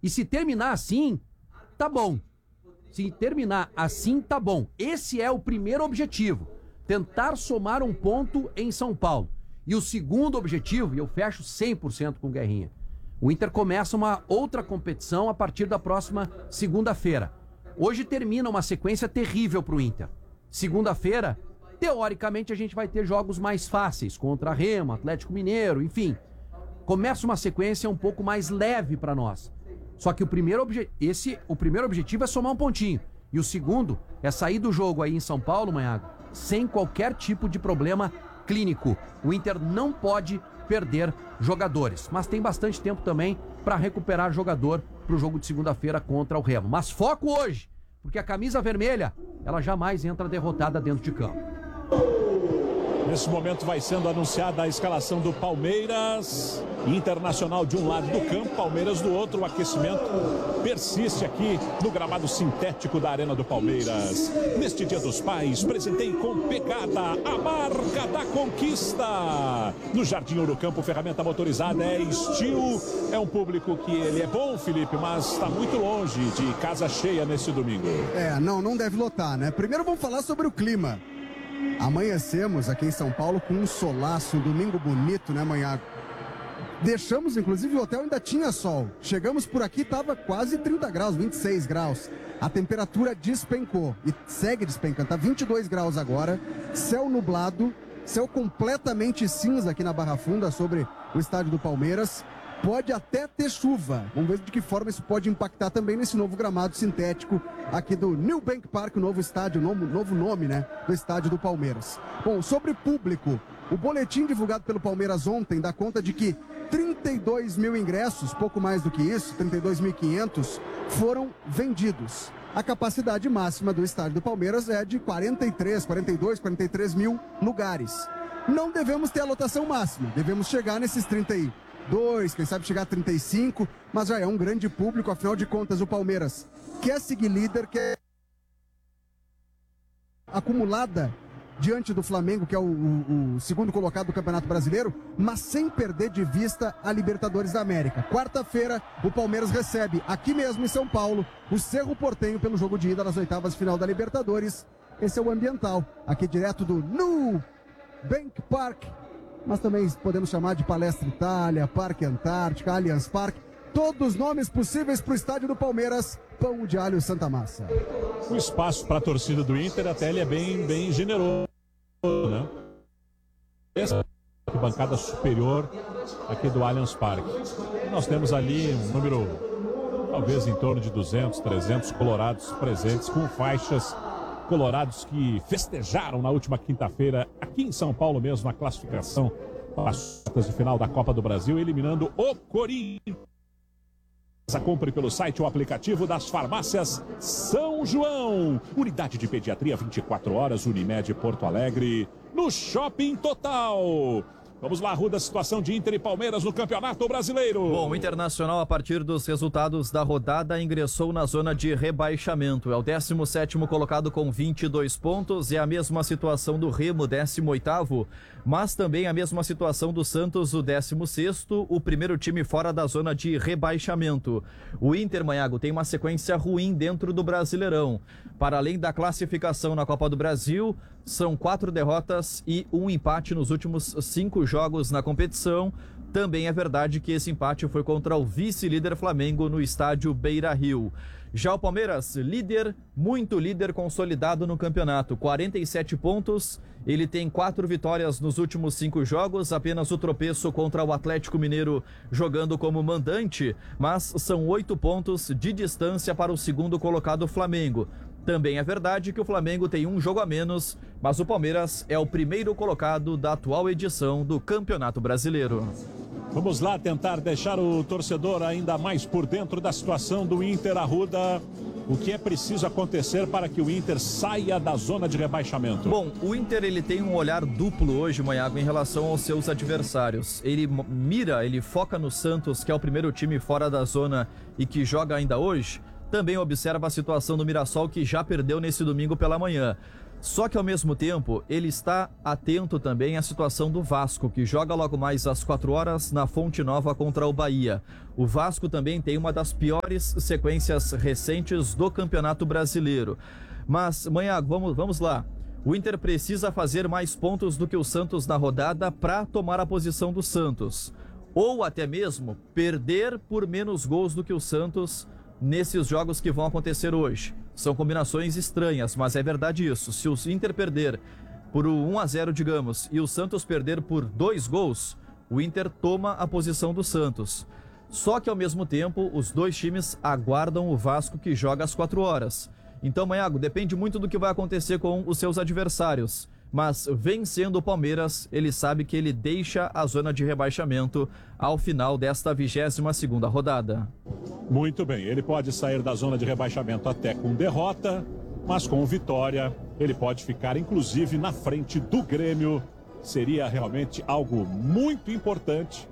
E se terminar assim, tá bom. Se terminar assim, tá bom. Esse é o primeiro objetivo. Tentar somar um ponto em São Paulo. E o segundo objetivo, e eu fecho 100% com o Guerrinha, o Inter começa uma outra competição a partir da próxima segunda-feira. Hoje termina uma sequência terrível pro Inter. Segunda-feira, teoricamente, a gente vai ter jogos mais fáceis, contra Remo, Atlético Mineiro, enfim. Começa uma sequência um pouco mais leve para nós. Só que o primeiro objetivo é somar um pontinho. E o segundo é sair do jogo aí em São Paulo, Manhago, sem qualquer tipo de problema clínico. O Inter não pode perder jogadores, mas tem bastante tempo também para recuperar jogador pro jogo de segunda-feira contra o Remo. Mas foco hoje, porque a camisa vermelha, ela jamais entra derrotada dentro de campo. Nesse momento vai sendo anunciada a escalação do Palmeiras. Internacional de um lado do campo, Palmeiras do outro. O aquecimento persiste aqui no gramado sintético da Arena do Palmeiras. Neste Dia dos Pais, presentei com pegada a marca da conquista. No Jardim Ouro Campo, ferramenta motorizada é Steel. É um público que ele é bom, Felipe, mas está muito longe de casa cheia nesse domingo. Não deve lotar, né? Primeiro vamos falar sobre o clima. Amanhecemos aqui em São Paulo com um solaço, um domingo bonito, né, Manhago? Deixamos, inclusive, o hotel ainda tinha sol. Chegamos por aqui, tava quase 30 graus, 26 graus. A temperatura despencou e segue despencando, tá 22 graus agora. Céu nublado, céu completamente cinza aqui na Barra Funda sobre o estádio do Palmeiras. Pode até ter chuva. Vamos ver de que forma isso pode impactar também nesse novo gramado sintético aqui do New Bank Park, o novo estádio, novo nome, né, do estádio do Palmeiras. Bom, sobre público, o boletim divulgado pelo Palmeiras ontem dá conta de que 32 mil ingressos, pouco mais do que isso, 32.500, foram vendidos. A capacidade máxima do estádio do Palmeiras é de 43 mil lugares. Não devemos ter a lotação máxima, devemos chegar nesses 32, quem sabe chegar a 35, mas já é um grande público, afinal de contas o Palmeiras quer seguir líder, quer acumulada diante do Flamengo, que é o segundo colocado do Campeonato Brasileiro, mas sem perder de vista a Libertadores da América. Quarta-feira, o Palmeiras recebe, aqui mesmo em São Paulo, o Cerro Porteño pelo jogo de ida nas oitavas de final da Libertadores. Esse é o ambiental, aqui direto do New Bank Park, mas também podemos chamar de Palestra Itália, Parque Antártica, Allianz Parque, todos os nomes possíveis para o estádio do Palmeiras. Pão de alho Santa Massa. O espaço para a torcida do Inter até ele é bem generoso, né? Essa bancada superior aqui do Allianz Parque. Nós temos ali um número talvez em torno de 200, 300 colorados presentes com faixas. Colorados que festejaram na última quinta-feira aqui em São Paulo mesmo a classificação para as quartas de final da Copa do Brasil, eliminando o Corinthians. Compre pelo site ou aplicativo das farmácias São João. Unidade de pediatria 24 horas, Unimed Porto Alegre, no Shopping Total. Vamos lá, Ruda, situação de Inter e Palmeiras no Campeonato Brasileiro. Bom, o Internacional, a partir dos resultados da rodada, ingressou na zona de rebaixamento. É o 17º colocado com 22 pontos, é a mesma situação do Remo, 18º, mas também a mesma situação do Santos, o 16º, o primeiro time fora da zona de rebaixamento. O Inter, Manhago, tem uma sequência ruim dentro do Brasileirão. Para além da classificação na Copa do Brasil, são 4 derrotas e 1 empate nos últimos 5 jogos na competição. Também é verdade que esse empate foi contra o vice-líder Flamengo no estádio Beira-Rio. Já o Palmeiras, líder, muito líder consolidado no campeonato, 47 pontos, ele tem 4 vitórias nos últimos 5 jogos, apenas o tropeço contra o Atlético Mineiro jogando como mandante, mas são 8 pontos de distância para o segundo colocado Flamengo. Também é verdade que o Flamengo tem um jogo a menos, mas o Palmeiras é o primeiro colocado da atual edição do Campeonato Brasileiro. Vamos lá tentar deixar o torcedor ainda mais por dentro da situação do Inter Arruda. O que é preciso acontecer para que o Inter saia da zona de rebaixamento? Bom, o Inter ele tem um olhar duplo hoje, Manhago, em relação aos seus adversários. Ele foca no Santos, que é o primeiro time fora da zona e que joga ainda hoje. Também observa a situação do Mirassol, que já perdeu nesse domingo pela manhã. Só que ao mesmo tempo, ele está atento também à situação do Vasco, que joga logo mais às 4 horas na Fonte Nova contra o Bahia. O Vasco também tem uma das piores sequências recentes do Campeonato Brasileiro. Mas, Manhago, vamos lá. O Inter precisa fazer mais pontos do que o Santos na rodada para tomar a posição do Santos. Ou até mesmo perder por menos gols do que o Santos nesses jogos que vão acontecer hoje. São combinações estranhas, mas é verdade isso. Se o Inter perder por 1-0, digamos, e o Santos perder por 2 gols, o Inter toma a posição do Santos. Só que ao mesmo tempo, os dois times aguardam o Vasco, que joga às 4 horas. Então, Manhago, depende muito do que vai acontecer com os seus adversários. Mas vencendo o Palmeiras, ele sabe que ele deixa a zona de rebaixamento ao final desta 22ª rodada. Muito bem, ele pode sair da zona de rebaixamento até com derrota, mas com vitória ele pode ficar inclusive na frente do Grêmio. Seria realmente algo muito importante.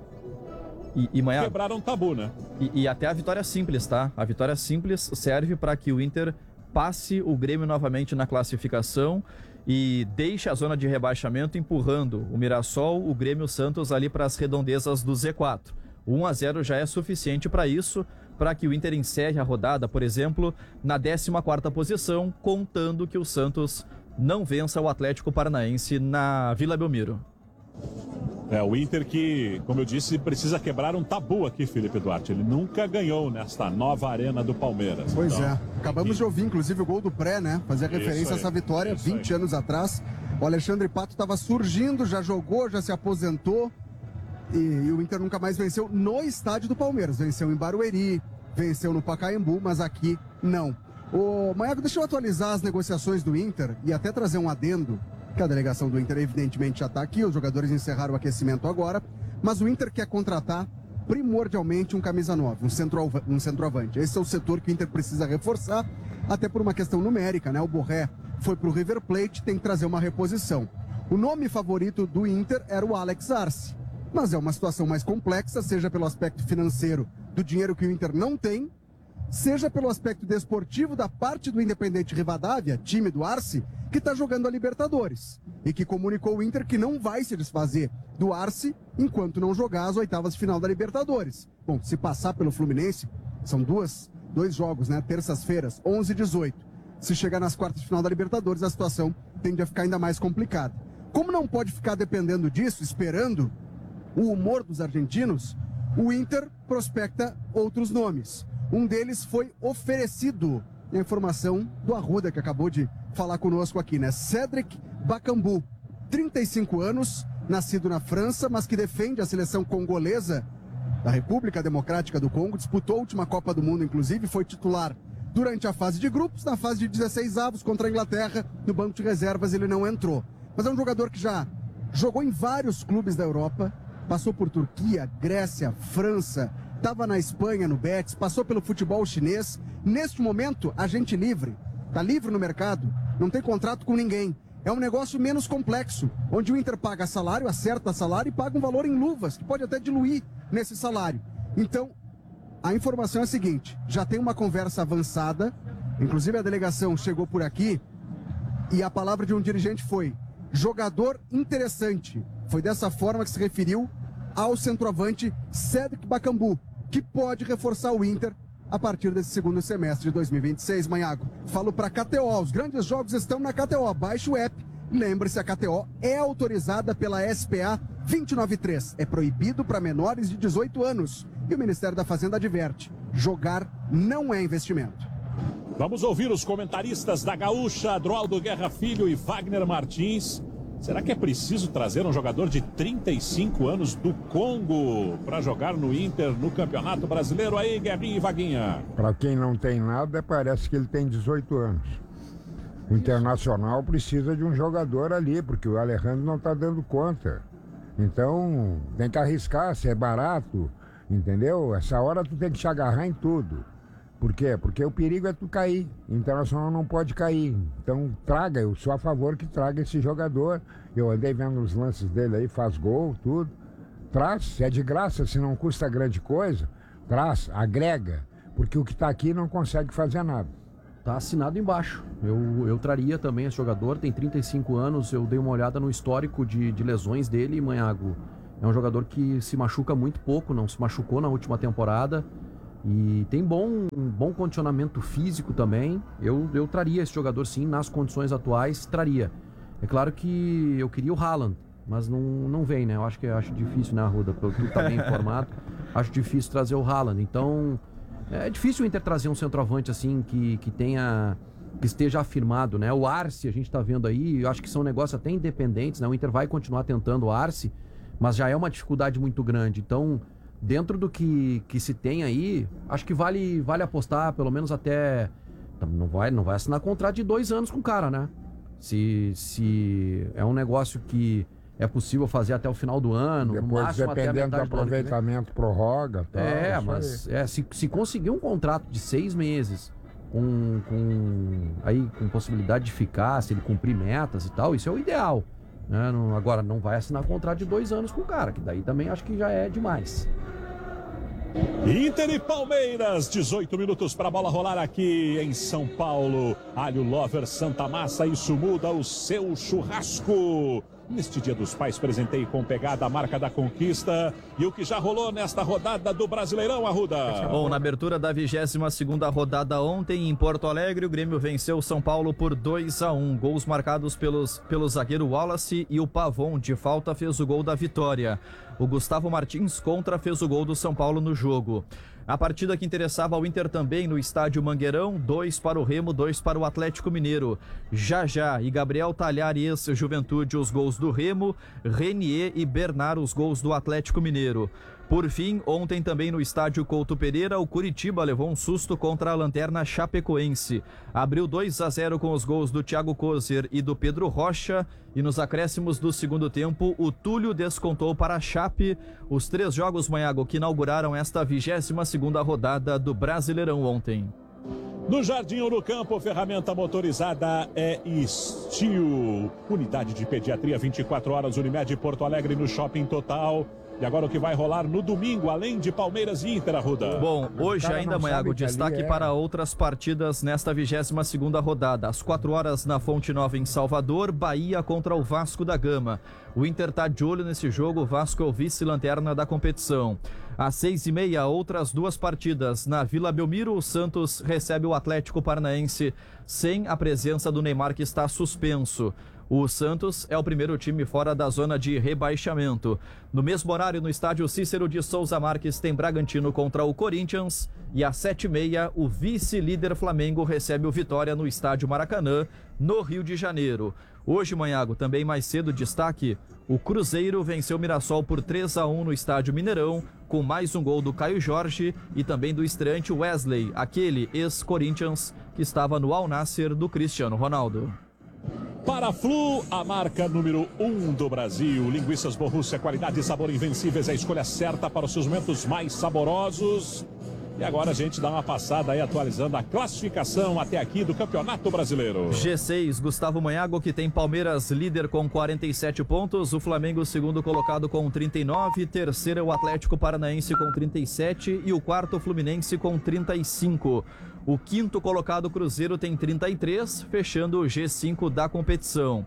E Manhago, quebrar um tabu, né? E até a vitória simples, tá? A vitória simples serve para que o Inter passe o Grêmio novamente na classificação e deixe a zona de rebaixamento, empurrando o Mirassol, o Grêmio, o Santos ali para as redondezas do Z4. 1-0 já é suficiente para isso, para que o Inter encerre a rodada, por exemplo, na 14ª posição, contando que o Santos não vença o Atlético Paranaense na Vila Belmiro. É, o Inter que, como eu disse, precisa quebrar um tabu aqui, Felipe Duarte. Ele nunca ganhou nesta nova arena do Palmeiras. Pois então, acabamos de ouvir, inclusive, o gol do Pré, né? Fazia referência a essa vitória 20 anos atrás. O Alexandre Pato estava surgindo, já jogou, já se aposentou. E o Inter nunca mais venceu no estádio do Palmeiras. Venceu em Barueri, venceu no Pacaembu, mas aqui não. Ô, Manhago, deixa eu atualizar as negociações do Inter e até trazer um adendo, que a delegação do Inter evidentemente já está aqui, os jogadores encerraram o aquecimento agora, mas o Inter quer contratar primordialmente um camisa 9, um centroavante. Esse é o setor que o Inter precisa reforçar, até por uma questão numérica, né? O Borré foi para o River Plate, tem que trazer uma reposição. O nome favorito do Inter era o Alex Arce, mas é uma situação mais complexa, seja pelo aspecto financeiro do dinheiro que o Inter não tem, seja pelo aspecto desportivo da parte do Independente Rivadavia, time do Arce, que está jogando a Libertadores e que comunicou o Inter que não vai se desfazer do Arce enquanto não jogar as oitavas de final da Libertadores. Bom, se passar pelo Fluminense, são dois jogos, né? Terças-feiras, 11 e 18. Se chegar nas quartas de final da Libertadores, a situação tende a ficar ainda mais complicada. Como não pode ficar dependendo disso, esperando o humor dos argentinos, o Inter prospecta outros nomes. Um deles foi oferecido, a informação do Arruda, que acabou de falar conosco aqui, né? Cédric Bakambu, 35 anos, nascido na França, mas que defende a seleção congolesa da República Democrática do Congo, disputou a última Copa do Mundo, inclusive, foi titular durante a fase de grupos, na fase de 16 avos contra a Inglaterra, no banco de reservas ele não entrou. Mas é um jogador que já jogou em vários clubes da Europa, passou por Turquia, Grécia, França, estava na Espanha, no Betis, passou pelo futebol chinês. Neste momento, agente livre, está livre no mercado, não tem contrato com ninguém. É um negócio menos complexo, onde o Inter paga salário, acerta salário e paga um valor em luvas, que pode até diluir nesse salário. Então, a informação é a seguinte, já tem uma conversa avançada, inclusive a delegação chegou por aqui, e a palavra de um dirigente foi: jogador interessante. Foi dessa forma que se referiu ao centroavante Cédric Bakambu, que pode reforçar o Inter a partir desse segundo semestre de 2026, Manhago. Falo para a KTO, os grandes jogos estão na KTO, baixe o app. Lembre-se, a KTO é autorizada pela SPA 293, é proibido para menores de 18 anos. E o Ministério da Fazenda adverte, jogar não é investimento. Vamos ouvir os comentaristas da Gaúcha, Adroaldo Guerra Filho e Wagner Martins. Será que é preciso trazer um jogador de 35 anos do Congo para jogar no Inter, no Campeonato Brasileiro? Aí, Guerrinha e Vaguinha. Para quem não tem nada, parece que ele tem 18 anos. O Internacional precisa de um jogador ali, porque o Alejandro não está dando conta. Então, tem que arriscar, se é barato, entendeu? Essa hora tu tem que te agarrar em tudo. Por quê? Porque o perigo é tu cair. O Internacional não pode cair. Então traga, eu sou a favor que traga esse jogador. Eu andei vendo os lances dele aí, faz gol, tudo. Traz, se é de graça, se não custa grande coisa, traz, agrega. Porque o que está aqui não consegue fazer nada. Tá assinado embaixo. Eu traria também esse jogador, tem 35 anos, eu dei uma olhada no histórico de lesões dele, Manhago. É um jogador que se machuca muito pouco, não se machucou na última temporada e tem um bom condicionamento físico também. Eu traria esse jogador sim, nas condições atuais, traria. É claro que eu queria o Haaland, mas não vem, né? Eu acho difícil, né, Arruda? Tu tá bem informado, acho difícil trazer o Haaland, então... É difícil o Inter trazer um centroavante assim que esteja afirmado, né? O Arce, a gente tá vendo aí, eu acho que são negócios até independentes, né? O Inter vai continuar tentando o Arce, mas já é uma dificuldade muito grande. Então, dentro do que se tem aí, acho que vale apostar, pelo menos até... Não vai assinar contrato de 2 anos com o cara, né? Se é um negócio que é possível fazer até o final do ano, depois, no máximo até a dependendo do metade do ano que vem. aproveitamento, prorroga. Tal, mas se conseguir um contrato de 6 meses com possibilidade de ficar, se ele cumprir metas e tal, isso é o ideal, né? Agora não vai assinar contrato de 2 anos com o cara, que daí também acho que já é demais. Inter e Palmeiras, 18 minutos para a bola rolar aqui em São Paulo. Alho Lover Santa Massa, isso muda o seu churrasco. Neste Dia dos Pais, presentei com pegada a marca da conquista e o que já rolou nesta rodada do Brasileirão, Arruda. Bom, na abertura da 22ª rodada ontem em Porto Alegre, o Grêmio venceu o São Paulo por 2-1. Gols marcados pelo zagueiro Wallace e o Pavon, de falta, fez o gol da vitória. O Gustavo Martins contra fez o gol do São Paulo no jogo. A partida que interessava ao Inter também no estádio Mangueirão, 2 para o Remo, 2 para o Atlético Mineiro. Jajá e Gabriel Talhari, ex-Juventude, os gols do Remo, Renier e Bernard, os gols do Atlético Mineiro. Por fim, ontem também no estádio Couto Pereira, o Curitiba levou um susto contra a Lanterna Chapecoense. Abriu 2-0 com os gols do Thiago Kozer e do Pedro Rocha. E nos acréscimos do segundo tempo, o Túlio descontou para a Chape. Os 3 jogos, Manhago, que inauguraram esta 22ª rodada do Brasileirão ontem. No Jardim Ouro Campo, ferramenta motorizada é Steel. Unidade de pediatria 24 horas, Unimed Porto Alegre no Shopping Total. E agora o que vai rolar no domingo, além de Palmeiras e Inter, Arruda. Bom, hoje ainda, Manhago, destaque para outras partidas nesta 22ª rodada. Às 4 horas na Fonte Nova em Salvador, Bahia contra o Vasco da Gama. O Inter tá de olho nesse jogo, o Vasco é o vice-lanterna da competição. Às 6h30, outras 2 partidas. Na Vila Belmiro, o Santos recebe o Atlético Paranaense sem a presença do Neymar, que está suspenso. O Santos é o primeiro time fora da zona de rebaixamento. No mesmo horário, no estádio Cícero de Souza Marques, tem Bragantino contra o Corinthians. E às 7h30, o vice-líder Flamengo recebe o Vitória no estádio Maracanã, no Rio de Janeiro. Hoje, Manhago, também mais cedo, destaque: o Cruzeiro venceu o Mirassol por 3-1 no estádio Mineirão, com mais um gol do Caio Jorge e também do estreante Wesley, aquele ex-Corinthians que estava no Al Nassr do Cristiano Ronaldo. Para Flu, a marca número 1 do Brasil. Linguiças Borrússia, qualidade e sabor invencíveis, é a escolha certa para os seus momentos mais saborosos. E agora a gente dá uma passada aí, atualizando a classificação até aqui do Campeonato Brasileiro. G6, Gustavo Manhago, que tem Palmeiras líder com 47 pontos, o Flamengo segundo colocado com 39, terceiro é o Atlético Paranaense com 37 e o quarto Fluminense com 35. O quinto colocado Cruzeiro tem 33, fechando o G5 da competição.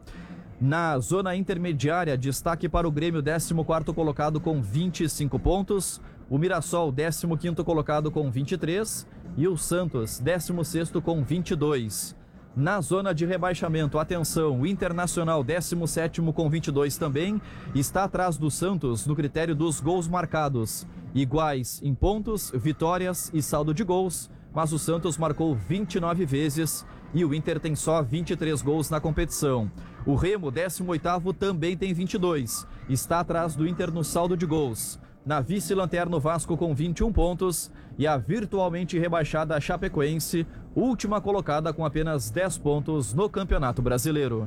Na zona intermediária, destaque para o Grêmio, 14º colocado com 25 pontos. O Mirassol, 15º colocado com 23. E o Santos, 16º com 22. Na zona de rebaixamento, atenção, o Internacional, 17º com 22 também, está atrás do Santos no critério dos gols marcados. Iguais em pontos, vitórias e saldo de gols, mas o Santos marcou 29 vezes e o Inter tem só 23 gols na competição. O Remo, 18º, também tem 22. Está atrás do Inter no saldo de gols. Na vice-lanterna, o Vasco com 21 pontos e a virtualmente rebaixada Chapecoense, última colocada com apenas 10 pontos no Campeonato Brasileiro.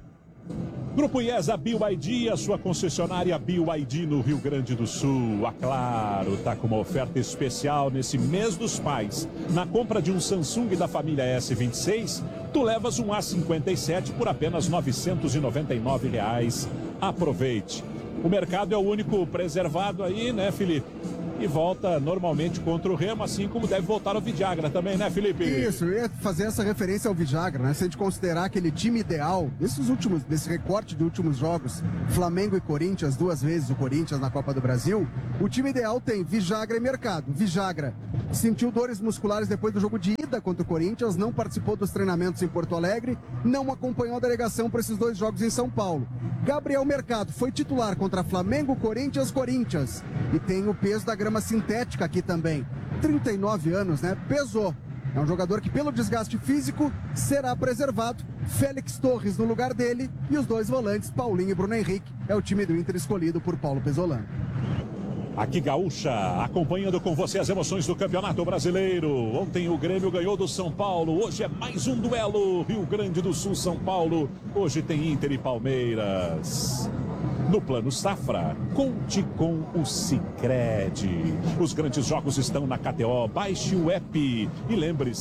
Grupo IESA BYD, a sua concessionária BYD no Rio Grande do Sul. A Claro tá com uma oferta especial nesse mês dos pais. Na compra de um Samsung da família S26, tu levas um A57 por apenas R$ 999. Aproveite. O mercado é o único preservado aí, né, Felipe? e volta normalmente contra o Remo, assim como deve voltar o Vidagra também, né, Felipe? Isso, eu ia fazer essa referência ao Vidagra, né? Se a gente considerar aquele time ideal, desse recorte de últimos jogos, Flamengo e Corinthians, 2 vezes o Corinthians na Copa do Brasil, o time ideal tem Vidagra e Mercado. Vidagra sentiu dores musculares depois do jogo de ida contra o Corinthians, não participou dos treinamentos em Porto Alegre, não acompanhou a delegação para esses 2 jogos em São Paulo. Gabriel Mercado foi titular contra Flamengo, Corinthians, e tem o peso da grama sintética aqui também. 39 anos, né? Pesou. É um jogador que, pelo desgaste físico, será preservado. Félix Torres no lugar dele e os 2 volantes, Paulinho e Bruno Henrique. É o time do Inter escolhido por Paulo Pesolano. Aqui Gaúcha, acompanhando com você as emoções do Campeonato Brasileiro. Ontem o Grêmio ganhou do São Paulo, hoje é mais um duelo. Rio Grande do Sul, São Paulo. Hoje tem Inter e Palmeiras. No Plano Safra, conte com o Sicredi. Os grandes jogos estão na KTO. Baixe o app e lembre-se.